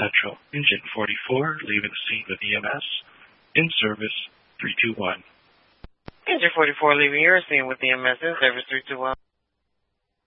Central. Engine 44, leaving the scene with EMS. In service, 321. Engine 44, leaving your scene with EMS. In service, 321.